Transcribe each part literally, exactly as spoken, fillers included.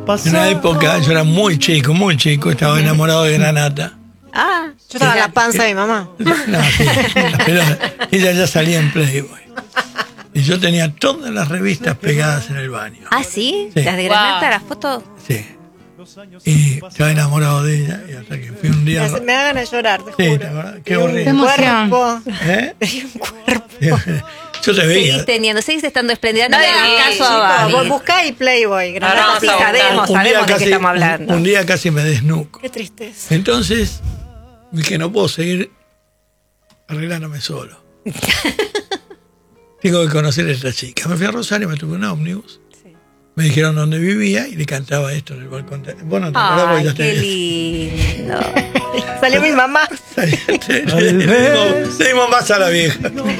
En una época, yo era muy chico, muy chico, estaba enamorado de Granata. Ah, yo estaba en la panza de mi mamá. No, sí, pero ella ya salía en Playboy. Y yo tenía todas las revistas pegadas en el baño. ¿Ah, sí? Sí. ¿Las de Granata, wow. Las fotos? Sí. Y estaba enamorado de ella. Y hasta que fui un día. Me, me da ganas de llorar, te sí, juro. ¿te acuerdas? Qué horrible. Un cuerpo. ¿Eh? Un cuerpo. Yo te veía. Seguís teniendo, seguís estando espléndida. No le hagas caso a Babi. Vos buscá y Playboy. Granata, sí, sabemos, sabemos de qué estamos hablando. Un, un día casi me desnuco. Qué tristeza. Entonces, dije, no puedo seguir arreglándome solo. Tengo que conocer a esta chica. Me fui a Rosario, me tuve un ómnibus. Sí. Me dijeron dónde vivía y le cantaba esto en el balcón. Vos no te acordás porque ya te qué lindo. Salió mi mamá. Le dimos más a la vieja.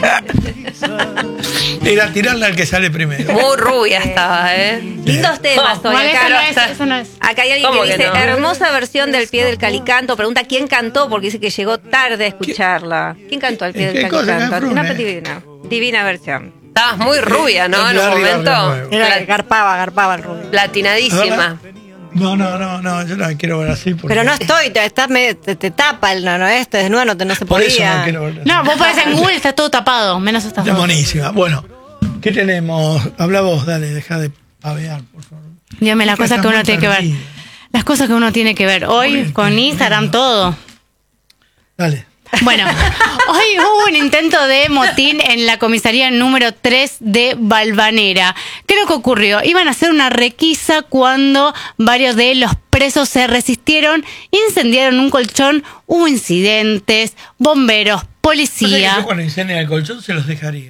Era tirarla al que sale primero. Muy rubia estaba, ¿eh? Lindos temas, no, Sonia. Acá, no es, eso no es. Acá hay alguien que dice, no? hermosa versión del Pie del Calicanto. Pregunta quién cantó, porque dice que llegó tarde a escucharla. ¿Quién cantó al Pie del Calicanto? Una divina, divina versión. Estabas muy rubia, ¿no? En un momento. Era, garpaba, garpaba el rubio. Platinadísima. No, no, no, no, yo no la quiero ver así. Porque... Pero no estoy, te, estás medio, te, te tapa el no, no, este desnudo no, te, no se Por podía. Eso no, quiero ver no, vos podés en Google, está todo tapado, menos esta foto. Buenísima. Bueno, ¿qué tenemos? Habla vos, dale, deja de pavear, por favor. Dígame las cosas que uno tiene que ver. Las cosas que uno tiene que ver. Hoy con Instagram todo. Dale. Bueno, hoy hubo un intento de motín en la comisaría número tres de Valvanera. ¿Qué es lo que ocurrió? Iban a hacer una requisa cuando varios de los presos se resistieron, incendiaron un colchón, hubo incidentes, bomberos, policía. Yo cuando incendian el colchón se los dejaría.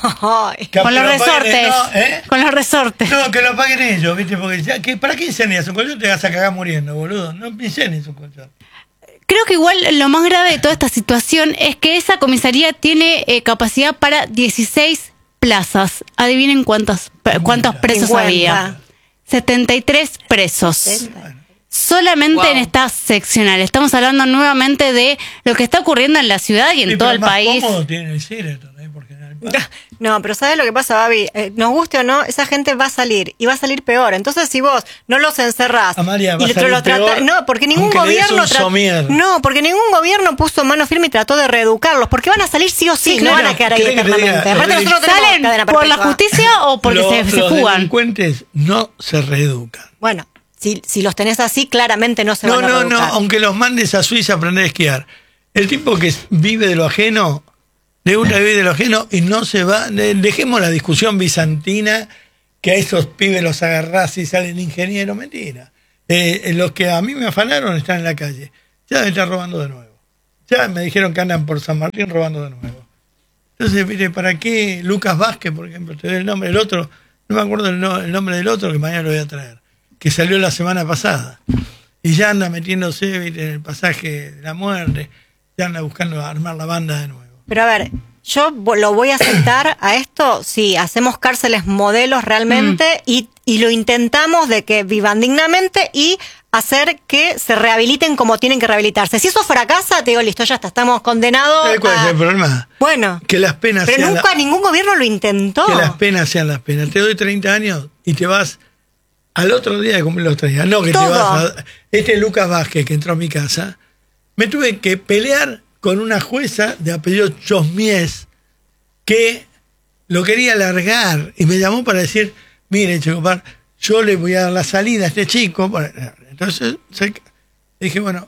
Con los resortes. No, ¿eh? Con los resortes. No, que lo paguen ellos, ¿viste? Porque ya, que, ¿para qué incendias un colchón? Te vas a cagar muriendo, boludo. No incendies un colchón. Creo que igual lo más grave de toda esta situación es que esa comisaría tiene eh, capacidad para dieciséis plazas. Adivinen cuántos, cuántos presos cincuenta. Había. setenta y tres presos. setenta. Solamente wow. En esta seccional. Estamos hablando nuevamente de lo que está ocurriendo en la ciudad y en sí, todo el más país. Cómodo tiene el Sheraton, ¿eh? Porque en el no, pero ¿sabes lo que pasa, Babi? Eh, nos guste o no, esa gente va a salir y va a salir peor. Entonces, si vos no los encerrás Amalia, y lo, lo tratás, no, porque ningún gobierno tra- no, porque ningún gobierno puso mano firme y trató de reeducarlos, porque van a salir sí o sí, sí no claro, van a quedar ahí eternamente. Aparte, nosotros ¿salen por la justicia o porque los, se, se los fugan? Los delincuentes no se reeducan. Bueno. Si, si los tenés así, claramente no se no, van a No, reeducar. no, no, aunque los mandes a Suiza a aprender a esquiar. El tipo que vive de lo ajeno, le gusta vivir de lo ajeno y no se va. Dejemos la discusión bizantina, que a esos pibes los agarrás y salen ingenieros. Mentira. Eh, los que a mí me afanaron están en la calle. Ya deben estar robando de nuevo. Ya me dijeron que andan por San Martín robando de nuevo. Entonces, mire, ¿para qué Lucas Vázquez, por ejemplo? Te doy el nombre del otro. No me acuerdo el, no, el nombre del otro, que mañana lo voy a traer. Que salió la semana pasada, y ya anda metiéndose en el pasaje de la muerte, ya anda buscando armar la banda de nuevo. Pero a ver, yo lo voy a aceptar a esto si hacemos cárceles modelos realmente mm. y, y lo intentamos de que vivan dignamente y hacer que se rehabiliten como tienen que rehabilitarse. Si eso fracasa, te digo, listo, ya está, estamos condenados. ¿Cuál a... es el problema? Bueno, que las penas pero sean nunca la... ningún gobierno lo intentó. Que las penas sean las penas. Te doy treinta años y te vas... Al otro día de cumplir los treinta, no que Todo. Te vas a... Este Lucas Vázquez que entró a mi casa, me tuve que pelear con una jueza de apellido Chosmies que lo quería largar y me llamó para decir, mire, Checopar, yo le voy a dar la salida a este chico. Entonces dije, bueno,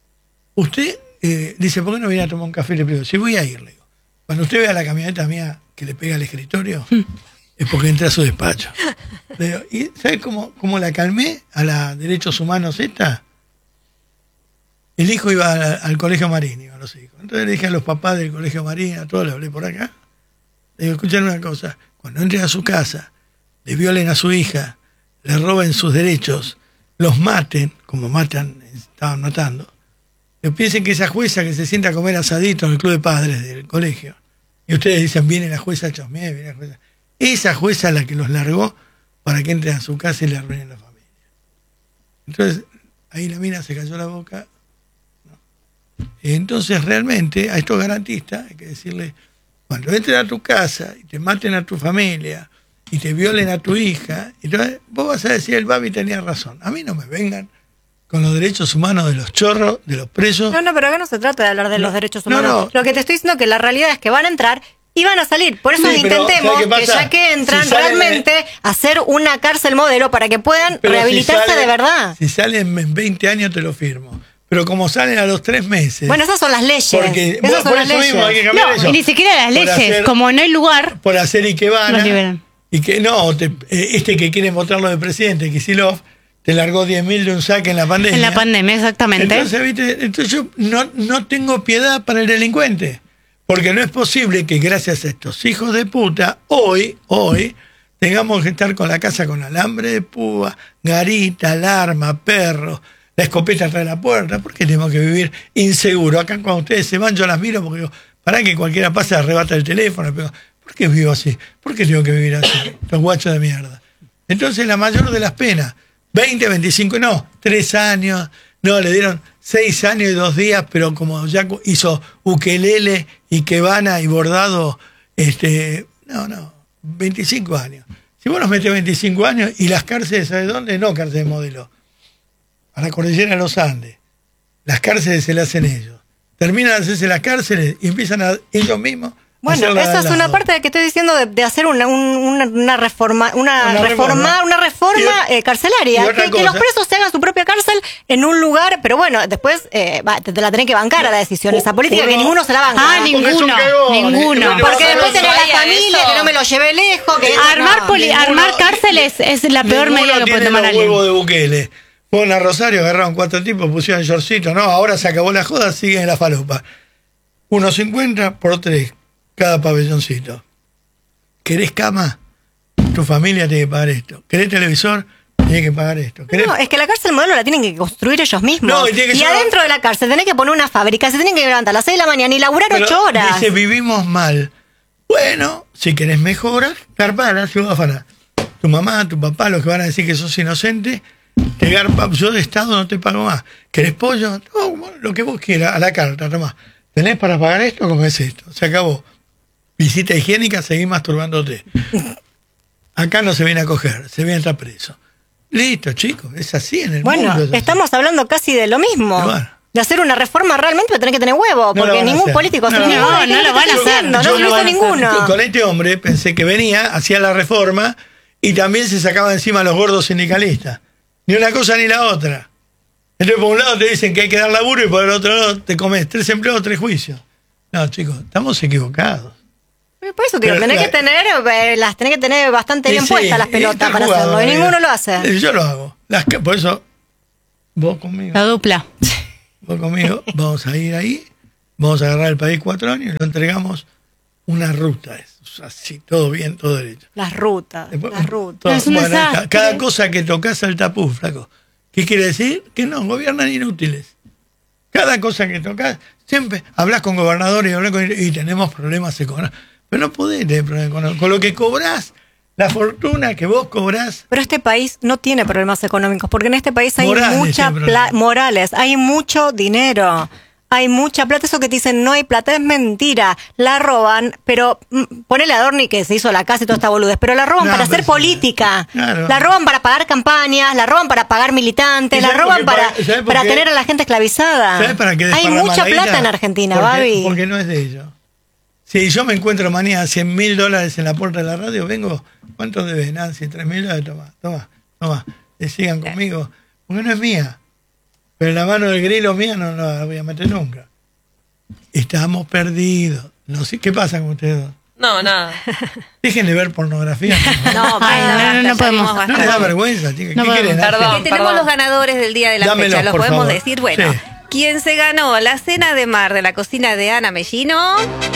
usted eh, dice, ¿por qué no viene a tomar un café? Le pido, sí, voy a ir, le digo. Cuando usted vea la camioneta mía que le pega al escritorio... es porque entré a su despacho. Digo, ¿y sabes cómo, cómo la calmé a la derechos humanos esta? El hijo iba a, al colegio Marín, iban los hijos. Entonces le dije a los papás del colegio Marín, a todos les hablé por acá. Le digo, escuchen una cosa, cuando entren a su casa, le violen a su hija, le roben sus derechos, los maten, como matan, estaban matando, le piensen que esa jueza que se sienta a comer asadito en el club de padres del colegio, y ustedes dicen, viene la jueza Chosmier, viene la jueza... Esa jueza es la que los largó para que entren a su casa y le arruinen la familia. Entonces, ahí la mina se cayó la boca. ¿No? Entonces, realmente, a estos garantistas hay que decirle, cuando entren a tu casa y te maten a tu familia y te violen a tu hija, entonces vos vas a decir, el Babi tenía razón. A mí no me vengan con los derechos humanos de los chorros, de los presos. No, no, pero acá no se trata de hablar de no, los derechos humanos. No, no. Lo que te estoy diciendo es que la realidad es que van a entrar y van a salir. Por eso Sí, intentemos pero, que ya que entran si realmente de... hacer una cárcel modelo para que puedan pero rehabilitarse si sale, de verdad. Si salen en veinte años te lo firmo. Pero como salen a los tres meses. Bueno, esas son las leyes. Porque esas son por las eso leyes. mismo hay que cambiar no, eso. ni siquiera las leyes. Hacer, como no hay lugar. Por hacer y que van. Los liberan. Y que no, te, este que quiere votarlo de presidente, Kicillof, te largó diez mil de un saque en la pandemia. En la pandemia, exactamente. Entonces, ¿viste? Entonces yo no, no tengo piedad para el delincuente. Porque no es posible que gracias a estos hijos de puta, hoy, hoy, tengamos que estar con la casa con alambre de púa, garita, alarma, perro, la escopeta atrás de la puerta. ¿Por qué tenemos que vivir inseguro? Acá cuando ustedes se van yo las miro porque digo, para que cualquiera pase arrebata el teléfono. Pero, ¿por qué vivo así? ¿Por qué tengo que vivir así? Los guachos de mierda. Entonces la mayor de las penas, veinte, veinticinco, no, tres años, no, le dieron seis años y dos días, pero como ya hizo ukelele y quebana y bordado, este, no, no, veinticinco años. Si vos nos metés veinticinco años y las cárceles, ¿sabes dónde? No cárceles modelo. A la cordillera de los Andes. Las cárceles se las hacen ellos. Terminan de hacerse las cárceles y empiezan a ellos mismos. Bueno, esa es una lado. parte de que estoy diciendo de, de hacer una, una, una reforma, una, una reforma, reforma, una reforma y, eh, carcelaria, que, que los presos se hagan su propia cárcel en un lugar, pero bueno, después eh, va, te, te la tenés que bancar a la decisión esa política, uno, que ninguno se la banca. Ah, ninguno, ninguno. Porque, porque después tenés la familia, eso. que no me lo lleve lejos, que armar, no, poli, armar cárceles es la peor medida que puede tomar alguien. Huevo de Bukele. Fueron a Rosario, agarraron cuatro tipos, pusieron shortcito, no, ahora se acabó la joda, siguen la falopa. uno cincuenta por tres. Cada pabelloncito. ¿Querés cama? Tu familia tiene que pagar esto. ¿Querés televisor? Tiene que pagar esto. No, es que la cárcel modelo la tienen que construir ellos mismos. No, y y llevar... adentro de la cárcel tenés que poner una fábrica, se tienen que levantar a las seis de la mañana y laburar Pero ocho horas. Dice, vivimos mal. Bueno, si querés mejorar, garpala, ciudadana. Tu mamá, tu papá, los que van a decir que sos inocente, te garpa, yo de Estado no te pago más. ¿Querés pollo? No, lo que vos quieras, a la carta, tomá. ¿Tenés para pagar esto? ¿Cómo es esto? Se acabó. Visita higiénica, seguís masturbándote. Acá no se viene a coger, se viene a estar preso. Listo, chicos, es así en el bueno, mundo. Bueno, estamos hablando casi de lo mismo. Bueno. De hacer una reforma realmente va a tener que tener huevo, no porque ningún político... No, no, no, no lo van a hacer. No, no lo hizo ninguno. Con este hombre pensé que venía, hacía la reforma y también se sacaba encima a los gordos sindicalistas. Ni una cosa ni la otra. Entonces, por un lado te dicen que hay que dar laburo y por el otro lado te comes tres empleados, tres juicios. No, chicos, estamos equivocados. Por eso, digo, tenés la, que tener, eh, las tenés que tener bastante bien sí, puestas las pelotas para jugado, hacerlo. Y ninguno lo hace. Yo lo hago. Las, por eso, vos conmigo. La dupla. Vos conmigo, vamos a ir ahí, vamos a agarrar el país cuatro años y lo entregamos una ruta. Es así, todo bien, todo derecho. Las rutas, Después, las rutas. Todo, es bueno, cada, cada cosa que tocas al tapú, flaco. ¿Qué quiere decir? Que no, gobiernan inútiles. Cada cosa que tocas, siempre hablas con gobernadores y, hablas con, y tenemos problemas económicos. Pero no podés tener problemas económicos. Con lo que cobrás, la fortuna que vos cobrás. Pero este país no tiene problemas económicos, porque en este país hay morales, mucha plata, morales, hay mucho dinero. Hay mucha plata, eso que te dicen no hay plata es mentira, la roban, pero mm, ponele a Dorni que se hizo la casa y toda esta boludez, pero la roban no, para hacer política, claro. La roban para pagar campañas, la roban para pagar militantes, la roban para, para, para tener a la gente esclavizada. ¿Sabes para qué hay mucha plata en Argentina, porque, Babi. Porque no es de ellos. Si yo me encuentro mañana cien mil dólares en la puerta de la radio, vengo, ¿cuánto debes, Nancy? tres mil dólares, toma, toma, toma, que sigan conmigo, porque no es mía. Pero en la mano del grilo mía no, no la voy a meter nunca. Estamos perdidos. No sé, ¿qué pasa con ustedes dos? No, nada. Dejen de ver pornografía. No, Ay, no, no, no, no podemos. No les da vergüenza, chicas. No ¿Qué quieren? Perdón, que tenemos perdón. los ganadores del día de la Dámelos, fecha, los por podemos favor. decir. Bueno, Sí. ¿quién se ganó la cena de mar de la cocina de Ana Mellino?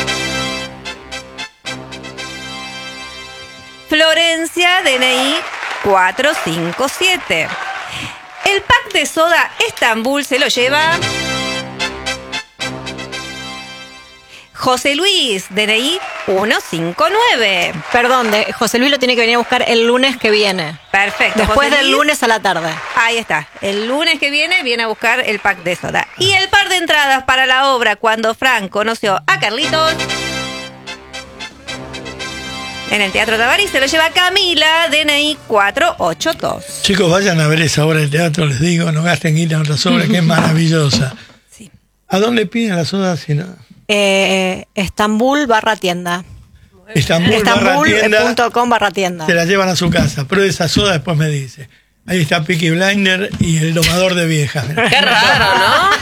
Florencia, D N I cuatro cinco siete. El pack de soda Estambul se lo lleva José Luis, D N I uno cinco nueve. Perdón, de, José Luis lo tiene que venir a buscar el lunes que viene. Perfecto. Después José del Luis, lunes a la tarde. Ahí está. El lunes que viene viene a buscar el pack de soda. Y el par de entradas para la obra Cuando Frank conoció a Carlitos. En el Teatro Tabarís se lo lleva Camila, D N I cuatro ocho dos. Chicos, vayan a ver esa obra de teatro, les digo, no gasten guita en otras obras, que es maravillosa. Sí. ¿A dónde piden las sodas si no? Eh, Estambul barra tienda. Estambul barra tienda. Estambul punto com barra tienda. Se la llevan a su casa. Pruebe esa soda, después me dice. Ahí está Peaky Blinder y el domador de viejas. Qué raro, ¿no?